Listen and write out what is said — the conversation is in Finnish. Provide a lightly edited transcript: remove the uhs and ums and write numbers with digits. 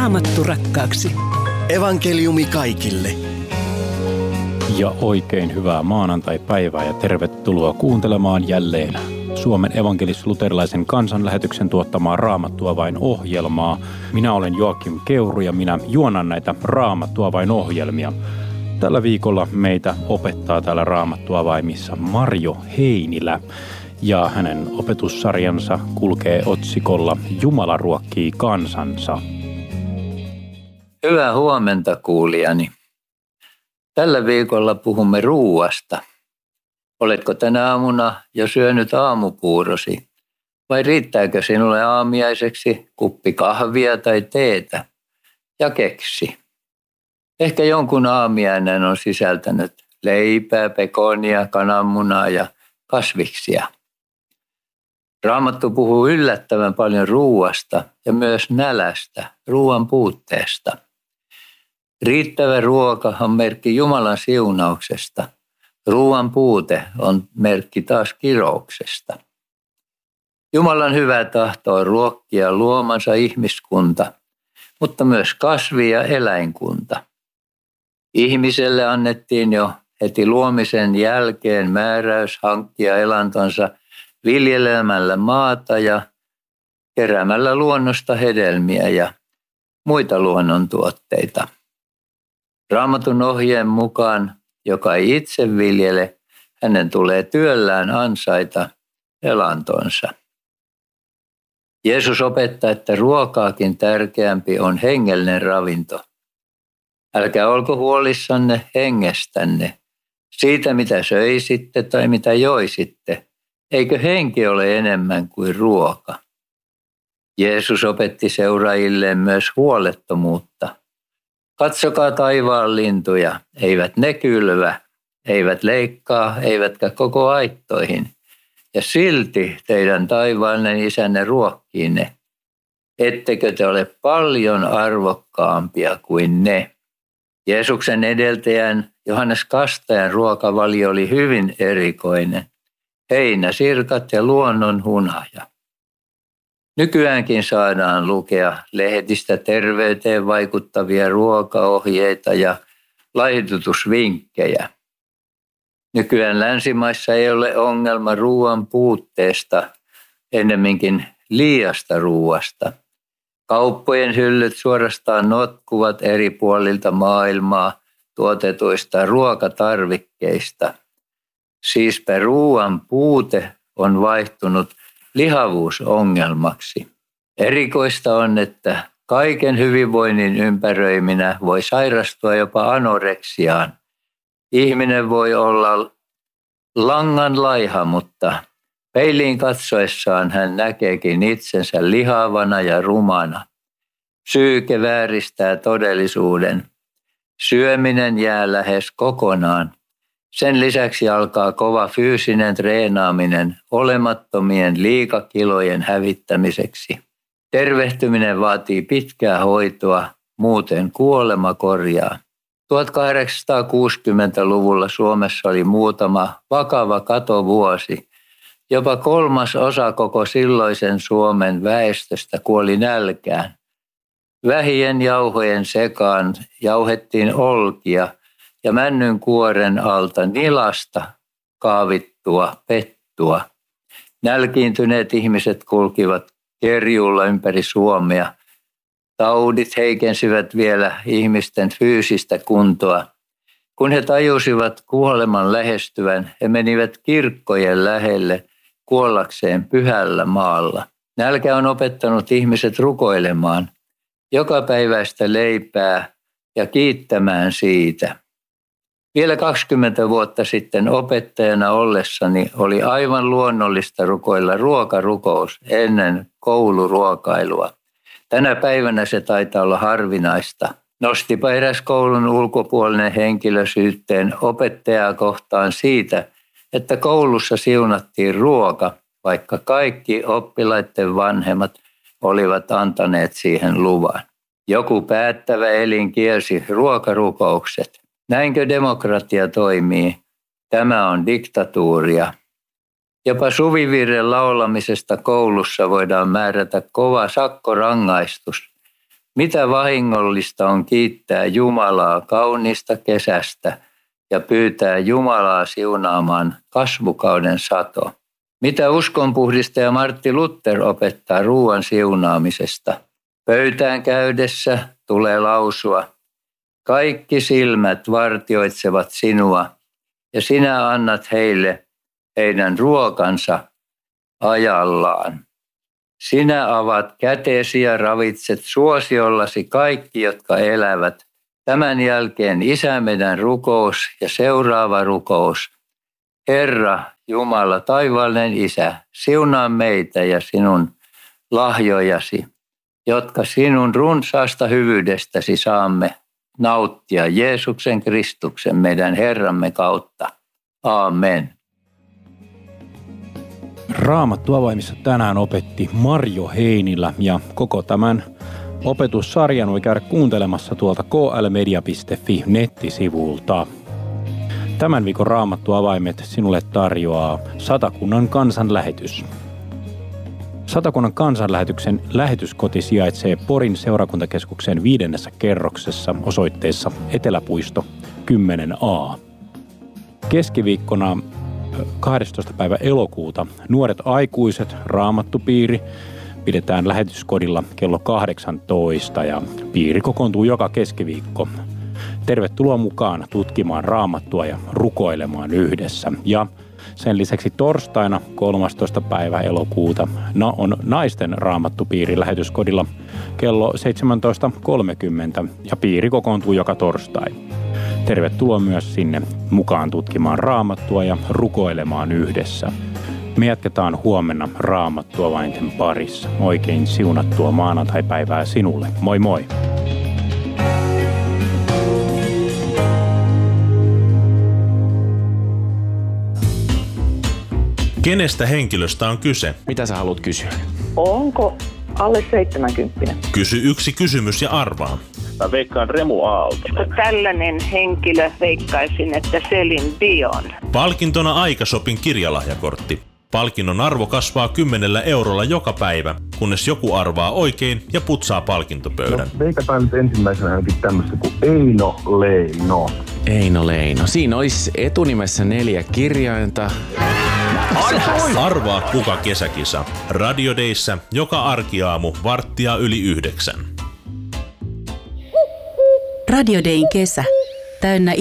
Raamattu rakkaaksi. Evankeliumi kaikille. Ja oikein hyvää maanantai-päivää ja tervetuloa kuuntelemaan jälleen Suomen evankelis-luterilaisen kansanlähetyksen tuottamaa Raamattua vain -ohjelmaa. Minä olen Joakim Keuru ja minä juonan näitä Raamattua vain -ohjelmia. Tällä viikolla meitä opettaa täällä Raamattua vaimissa Marjo Heinilä ja hänen opetussarjansa kulkee otsikolla Jumala ruokkii kansansa. Hyvää huomenta kuulijani. Tällä viikolla puhumme ruuasta. Oletko tänä aamuna jo syönyt aamupuurosi? Vai riittääkö sinulle aamiaiseksi kuppi kahvia tai teetä ja keksi? Ehkä jonkun aamiainen on sisältänyt leipää, pekonia, kananmunaa ja kasviksia. Raamattu puhuu yllättävän paljon ruuasta ja myös nälästä, ruuan puutteesta. Riittävä ruoka on merkki Jumalan siunauksesta. Ruuan puute on merkki taas kirouksesta. Jumalan hyvä tahto on ruokkia luomansa ihmiskunta, mutta myös kasvi- ja eläinkunta. Ihmiselle annettiin jo heti luomisen jälkeen määräys hankkia elantonsa viljelemällä maata ja keräämällä luonnosta hedelmiä ja muita luonnontuotteita. Raamatun ohjeen mukaan, joka ei itse viljele, hänen tulee työllään ansaita elantonsa. Jeesus opettaa, että ruokaakin tärkeämpi on hengellinen ravinto. Älkää olko huolissanne hengestänne, siitä mitä söisitte tai mitä joisitte. Eikö henki ole enemmän kuin ruoka? Jeesus opetti seuraajilleen myös huolettomuutta. Katsokaa taivaan lintuja, eivät ne kylvä, eivät leikkaa, eivätkä koko aittoihin. Ja silti teidän taivaallinen isänne ruokkii ne. Ettekö te ole paljon arvokkaampia kuin ne? Jeesuksen edeltäjän Johannes Kastajan ruokavalio oli hyvin erikoinen. Heinäsirkat ja luonnon hunaja. Nykyäänkin saadaan lukea lehdistä terveyteen vaikuttavia ruokaohjeita ja laihdutusvinkkejä. Nykyään länsimaissa ei ole ongelma ruoan puutteesta, ennemminkin liiasta ruoasta. Kauppojen hyllyt suorastaan notkuvat eri puolilta maailmaa tuotetuista ruokatarvikkeista. Siispä ruoan puute on vaihtunut lihavuusongelmaksi. Erikoista on, että kaiken hyvinvoinnin ympäröiminä voi sairastua jopa anoreksiaan. Ihminen voi olla langan laiha, mutta peiliin katsoessaan hän näkeekin itsensä lihavana ja rumana. Syyke vääristää todellisuuden. Syöminen jää lähes kokonaan. Sen lisäksi alkaa kova fyysinen treenaaminen olemattomien liikakilojen hävittämiseksi. Tervehtyminen vaatii pitkää hoitoa, muuten kuolema korjaa. 1860-luvulla Suomessa oli muutama vakava katovuosi. Jopa 1/3 koko silloisen Suomen väestöstä kuoli nälkään. Vähien jauhojen sekaan jauhettiin olkia ja männyn kuoren alta nilasta kaavittua pettua. Nälkiintyneet ihmiset kulkivat kerjuulla ympäri Suomea. Taudit heikensivät vielä ihmisten fyysistä kuntoa. Kun he tajusivat kuoleman lähestyvän, he menivät kirkkojen lähelle kuollakseen pyhällä maalla. Nälkä on opettanut ihmiset rukoilemaan jokapäiväistä leipää ja kiittämään siitä. Vielä 20 vuotta sitten opettajana ollessani oli aivan luonnollista rukoilla ruokarukous ennen kouluruokailua. Tänä päivänä se taitaa olla harvinaista. Nostipa eräs koulun ulkopuolinen henkilö syytteen opettajaa kohtaan siitä, että koulussa siunattiin ruoka, vaikka kaikki oppilaiden vanhemmat olivat antaneet siihen luvan. Joku päättävä elin kielsi ruokarukoukset. Näinkö demokratia toimii? Tämä on diktatuuria. Jopa suvivirren laulamisesta koulussa voidaan määrätä kova sakkorangaistus. Mitä vahingollista on kiittää Jumalaa kauniista kesästä ja pyytää Jumalaa siunaamaan kasvukauden sato? Mitä uskonpuhdistaja Martti Luther opettaa ruoan siunaamisesta? Pöytään käydessä tulee lausua: kaikki silmät vartioitsevat sinua ja sinä annat heille heidän ruokansa ajallaan. Sinä avat kätesi ja ravitset suosiollasi kaikki, jotka elävät. Tämän jälkeen Isä meidän rukous ja seuraava rukous. Herra, Jumala, taivaallinen Isä, siunaa meitä ja sinun lahjojasi, jotka sinun runsaasta hyvyydestäsi saamme nauttia Jeesuksen Kristuksen meidän Herramme kautta. Aamen. Raamattuavaimissa tänään opetti Marjo Heinilä ja koko tämän opetussarjan voi käydä kuuntelemassa tuolta klmedia.fi nettisivulta. Tämän viikon Raamattuavaimet sinulle tarjoaa Satakunnan kansanlähetys. Satakunnan kansanlähetyksen lähetyskoti sijaitsee Porin seurakuntakeskuksen 5. kerroksessa osoitteessa Eteläpuisto 10a. Keskiviikkona 12. päivä elokuuta Nuoret aikuiset Raamattupiiri pidetään lähetyskodilla kello 18 ja piiri kokoontuu joka keskiviikko. Tervetuloa mukaan tutkimaan Raamattua ja rukoilemaan yhdessä. Ja sen lisäksi torstaina 13. päivä elokuuta on naisten Raamattupiiri lähetyskodilla kello 17.30 ja piiri kokoontuu joka torstai. Tervetuloa myös sinne mukaan tutkimaan Raamattua ja rukoilemaan yhdessä. Me jatketaan huomenna Raamattuavainten parissa. Oikein siunattua maanantaipäivää sinulle. Moi moi! Kenestä henkilöstä on kyse? Mitä sä haluat kysyä? Onko alle 70? Kysy yksi kysymys ja arvaa. Mä veikkaan Remu Aalto. Tällainen henkilö veikkaisin, että Celine Dion. Palkintona Aikashopin kirjalahjakortti. Palkinnon arvo kasvaa 10 eurolla joka päivä, kunnes joku arvaa oikein ja putsaa palkintopöydän. No, veikataan nyt ensimmäisenä ainakin tämmöistä kuin Eino Leino. Eino Leino. Siinä olisi etunimessä 4 kirjainta. Arvaa kuka kesäkisa. Radio Dayssä joka arkiaamu 8:45. Radio Dayn kesä. Täynnä